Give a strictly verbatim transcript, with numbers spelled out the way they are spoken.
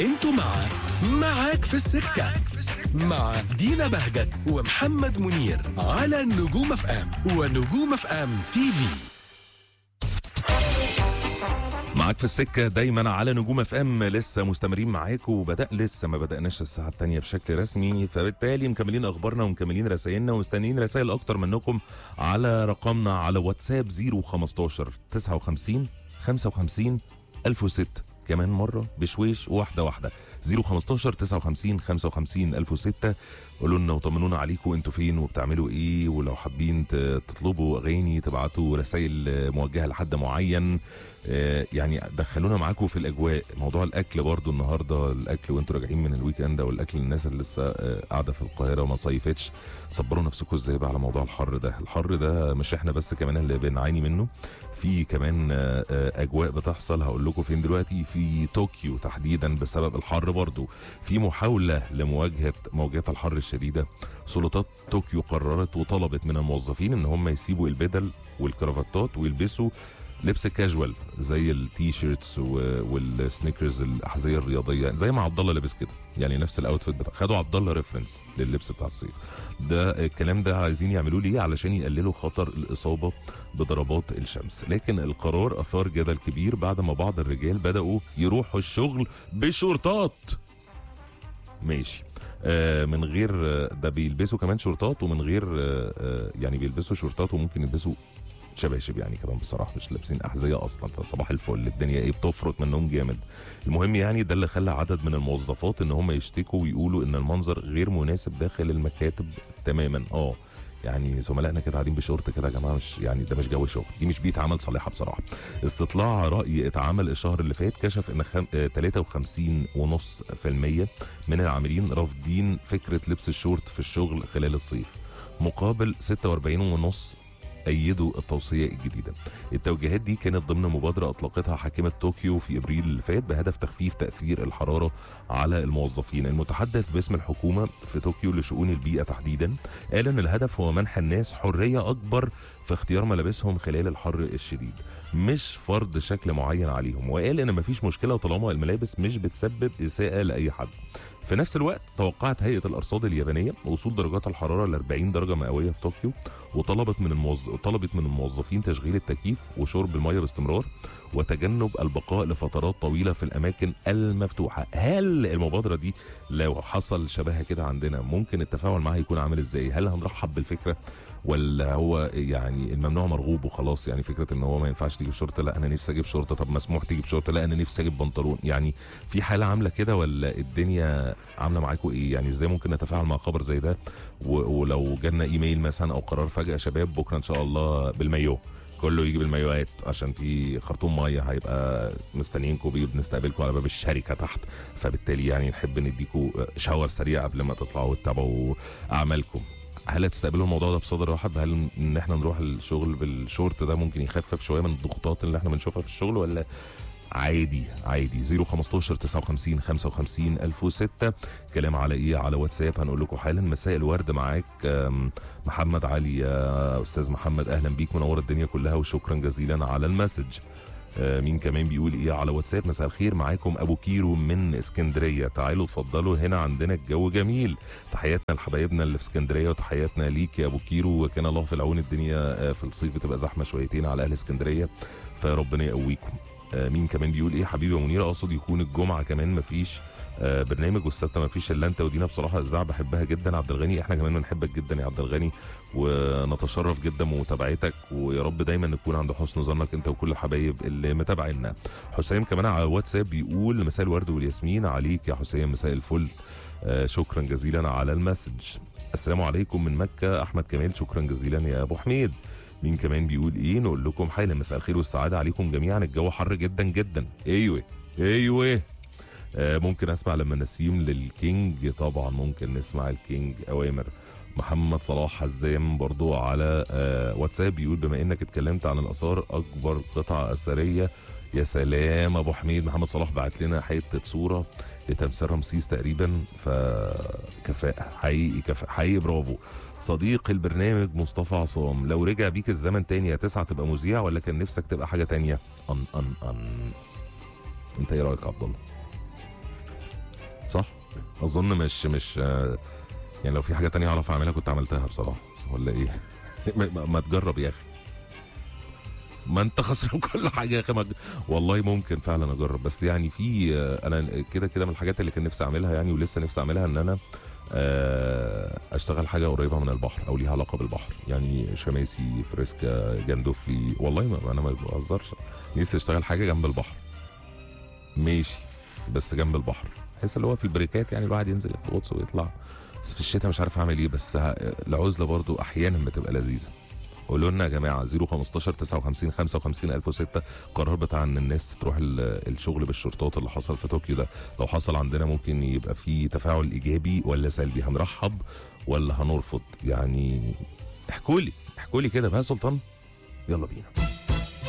انتوا مع معاك في السكة مع دينا بهجت ومحمد منير على نجوم اف ام ونجوم اف ام تي في. معاك في السكة دايما على نجوم اف ام، لسه مستمرين معاكم وبدأ لسه ما بدأناش الساعة الثانية بشكل رسمي، فبالتالي مكملين اخبارنا ومكملين رسائلنا ومستنيين رسائل اكتر منكم على رقمنا على واتساب صفر خمستاشر تسعة وخمسين خمسة وخمسين ألف وستة. كمان مرة بشويش واحدة واحدة صفر خمستاشر تسعة وخمسين خمسة وخمسين ألف وستة. قولوا لنا وطمنونا عليكم انتوا فين وبتعملوا ايه، ولو حابين تطلبوا اغاني تبعتوا رسائل موجهة لحد معين، آه يعني دخلونا معاكم في الاجواء. موضوع الاكل برضو النهارده، الاكل وانتوا راجعين من الويك اند، او الاكل الناس اللي لسه آه قاعده في القاهره وما صيفتش، صبروا نفسكم ازاي بقى على موضوع الحر ده. الحر ده مش احنا بس كمان اللي بنعاني منه، في كمان آه آه اجواء بتحصل. هقول لكم فين دلوقتي، في طوكيو تحديدا بسبب الحر برضو في محاوله لمواجهه موجات الحر الشديده. سلطات طوكيو قررت وطلبت من الموظفين ان هم يسيبوا البدل والكرافتات ويلبسوا لبس كاجوال زي التي شيرتس والسنيكرز، الاحذيه الرياضيه، زي ما عبد الله لابس كده، يعني نفس الاوتفيت بتاع خدوا عبد الله ريفرنس لللبس بتاع الصيف ده. الكلام ده عايزين يعملوه ليه؟ علشان يقللوا خطر الاصابه بضربات الشمس. لكن القرار اثار جدل كبير بعد ما بعض الرجال بداوا يروحوا الشغل بشورتات. ماشي، آه من غير آه ده بيلبسوا كمان شورتات، ومن غير آه آه يعني بيلبسوا شورتات وممكن يلبسوا شباشب يعني كمان، بصراحه مش لابسين احذيه اصلا. فصباح الفل، الدنيا ايه بتفرط منهم جامد. المهم يعني ده اللي خلى عدد من الموظفات ان هم يشتكوا ويقولوا ان المنظر غير مناسب داخل المكاتب تماما. اه يعني زملائنا كده قاعدين بشورت كده يا جماعه، مش يعني ده مش جو شغل، دي مش بيئه عمل صالحه بصراحه. استطلاع راي اتعمل الشهر اللي فات كشف ان خم... تلاتة وخمسين فاصلة خمسة بالمية من العاملين رافضين فكره لبس الشورت في الشغل خلال الصيف، مقابل ستة وأربعين فاصلة خمسة أيدوا التوصية الجديدة. التوجيهات دي كانت ضمن مبادرة أطلقتها حاكمة طوكيو في إبريل اللي فات بهدف تخفيف تأثير الحرارة على الموظفين. المتحدث باسم الحكومة في طوكيو لشؤون البيئة تحديدا قال إن الهدف هو منح الناس حرية أكبر في اختيار ملابسهم خلال الحر الشديد، مش فرض شكل معين عليهم. وقال إن مفيش مشكلة طالما الملابس مش بتسبب إساءة لأي حد. في نفس الوقت توقعت هيئة الأرصاد اليابانية وصول درجات الحرارة ل أربعين درجة مئوية في طوكيو، وطلبت من الموظ... طلبت من الموظفين تشغيل التكييف وشرب المياه باستمرار وتجنب البقاء لفترات طويلة في الأماكن المفتوحة. هل المبادرة دي لو حصل شبهها كده عندنا ممكن التفاعل معها يكون عامل ازاي؟ هل هنرحب بالفكرة ولا هو يعني الممنوع مرغوب وخلاص؟ يعني فكرة ان هو ما ينفعش تجيب شورت، لا انا نفسي اجيب شورت، طب مسموح تجيب شورت، لا انا نفسي اجيب بنطلون. يعني في حالة عاملة كده ولا الدنيا عاملة معاكم ايه؟ يعني ازاي ممكن نتفاعل مع خبر زي ده؟ ولو جالنا ايميل مثلا او قرار فجأة، شباب بكرة ان شاء الله بالمايو، كله يجي بالمايوهات عشان في خرطوم ميه هيبقى مستنيينكم بيه، بنستقبلكم على باب الشركه تحت، فبالتالي يعني نحب نديكم شاور سريع قبل ما تطلعوا وتتابعوا اعمالكم. هل هتستقبلوا الموضوع ده بصدر رحب؟ هل ان احنا نروح الشغل بالشورت ده ممكن يخفف شويه من الضغوطات اللي احنا بنشوفها في الشغل، ولا عادي عادي؟ صفر خمستاشر تسعة وخمسين خمسة وخمسين ألف وستة. كلام على ايه؟ على واتساب هنقول لكم حالا. مساء الورد، معاك محمد علي. يا استاذ محمد اهلا بيك، منور الدنيا كلها وشكرا جزيلا على المسج. مين كمان بيقول ايه على واتساب؟ مساء الخير، معاكم ابو كيرو من اسكندريه، تعالوا اتفضلوا هنا عندنا الجو جميل. تحياتنا لحبايبنا اللي في اسكندريه وتحياتنا ليك يا ابو كيرو، وكان الله في العون. الدنيا في الصيف بتبقى زحمه شويتين على اهل اسكندريه، فربنا يقويكم. مين كمان بيقول ايه؟ حبيبي يا منيره، اقصد يكون الجمعه كمان مفيش آه برنامج والسبت مفيش الا انت، ودينا بصراحه اذاعه بحبها جدا. عبد الغني، احنا كمان بنحبك جدا يا عبد الغني، ونتشرف جدا بمتابعتك، ويا رب دايما نكون عند حسن ظنك انت وكل الحبايب اللي متابعينا. حسام كمان على واتساب بيقول مساء الورد والياسمين عليك يا حسام، مساء الفل. آه شكرا جزيلا على المسج. السلام عليكم من مكه، احمد كمال، شكرا جزيلا يا ابو حميد. مين كمان بيقول ايه؟ نقول لكم حالا مساء الخير والسعاده عليكم جميعا، الجو حر جدا جدا. ايوه ايوه آه ممكن اسمع لما نسيم للكينج؟ طبعا ممكن نسمع الكينج، اوامر. محمد صلاح حزام برضو على آه واتساب بيقول بما انك اتكلمت عن الاثار، اكبر قطعه اثريه. يا سلام ابو حميد، محمد صلاح بعت لنا حته صوره لتمثال رمسيس تقريبا، فكفاءه حقيقي، كفاءه حقيقي، برافو. صديق البرنامج مصطفى عصام، لو رجع بيك الزمن تاني هتسعى تبقى مذيع ولا كان نفسك تبقى حاجه تانيه؟ ان ان ان انت ايه رايك يا عبد الله؟ صح؟ اظن مش مش آه، يعني لو في حاجه تانية اعرف اعملها كنت عملتها بصراحه، ولا ايه؟ ما, ما- ما تجرب يا اخي، ما انت خسران كل حاجه يا اخي. ما- والله ممكن فعلا اجرب، بس يعني في آه، انا كده كده من الحاجات اللي كان نفسي اعملها يعني ولسه نفسي اعملها ان انا آه، اشتغل حاجه قريبه من البحر او ليها علاقه بالبحر، يعني شماسي، فريسكا، جندوفلي. والله ما انا ما بهزرش، نفسي اشتغل حاجه جنب البحر ماشي، بس جنب البحر، بحيث اللي هو في البريكات يعني الواحد ينزل يغطس ويطلع. بس في الشتاء مش عارف اعمل ايه، بس ه- العزله برضو احيانا بتبقى لذيذه. قولوا لنا يا جماعه صفر خمستاشر تسعة وخمسين خمسة وخمسين ألف وستة. قرار بتاع ان الناس تروح ال- الشغل بالشرطات اللي حصل في طوكيو ده، لو حصل عندنا ممكن يبقى فيه تفاعل ايجابي ولا سلبي؟ هنرحب ولا هنرفض؟ يعني احكوا لي احكوا لي كده بقى يا سلطان. يلا بينا.